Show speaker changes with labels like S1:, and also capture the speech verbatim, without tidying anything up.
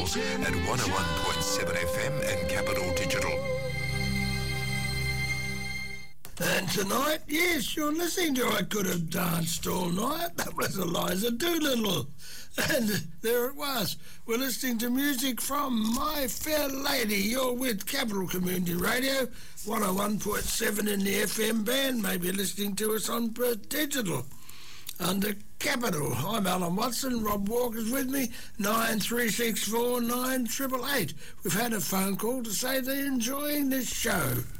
S1: at one oh one point seven F M and Capital Digital.
S2: And tonight, yes, you're listening to I Could Have Danced All Night. That was Eliza Doolittle. And there it was. We're listening to music from My Fair Lady. You're with Capital Community Radio, one oh one point seven in the F M band. Maybe listening to us on Perth Digital under Capital. I'm Alan Watson. Rob Walker's with me, nine three six four nine eight eight eight. We've had a phone call to say they're enjoying this show.